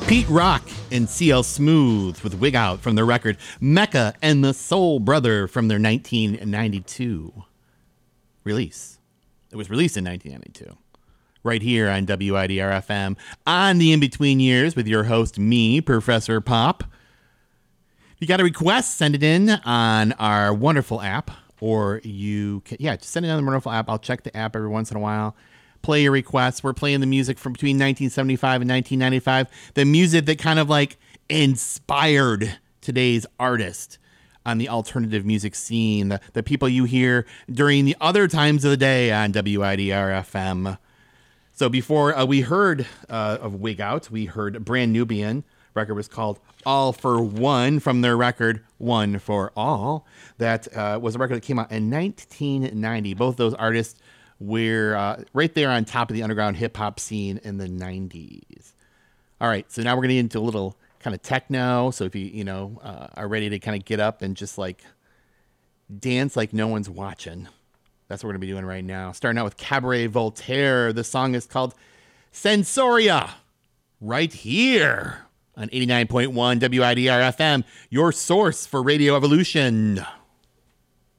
Pete Rock and CL Smooth with Wig Out from their record Mecca and the Soul Brother from their 1992 release. It was released in 1992. Right here on WIDR-FM on the In-Between Years with your host, me, Professor Pop. If you got a request, send it in on our wonderful app, or you can, just send it on the wonderful app. I'll check the app every once in a while. Play your requests. We're playing the music from between 1975 and 1995. The music that kind of like inspired today's artist on the alternative music scene. The people you hear during the other times of the day on WIDR-FM. So before we heard of Wig Out, we heard Brand Nubian. Record was called All for One from their record One for All. That was a record that came out in 1990. Both those artists were right there on top of the underground hip-hop scene in the 90s. All right, so now we're going to get into a little kind of techno. So if you are ready to kind of get up and just like dance like no one's watching, that's what we're going to be doing right now. Starting out with Cabaret Voltaire. The song is called Sensoria, right here on 89.1 WIDR-FM, your source for Radio Evolution.